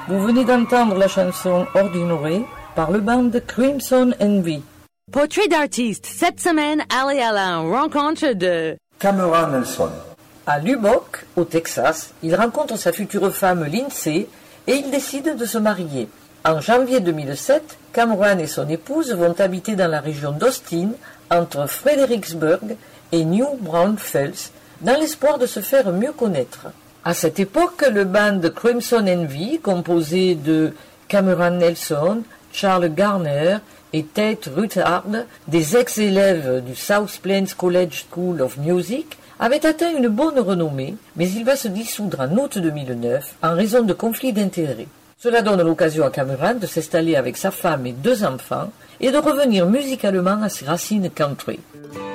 Vous venez d'entendre la chanson Ordinary par le band Crimson Envy. Portrait d'artiste. Cette semaine, Ali Alain rencontre de Cameron Nelson. À Lubbock, au Texas, il rencontre sa future femme Lindsay et ils décident de se marier. En janvier 2007, Cameron et son épouse vont habiter dans la région d'Austin, entre Fredericksburg et New Braunfels, dans l'espoir de se faire mieux connaître. À cette époque, le band Crimson Envy, composé de Cameron Nelson, Charles Garner et Tate Ruthard, des ex-élèves du South Plains College School of Music, avait atteint une bonne renommée, mais il va se dissoudre en août 2009 en raison de conflits d'intérêts. Cela donne l'occasion à Cameron de s'installer avec sa femme et 2 enfants et de revenir musicalement à ses racines country.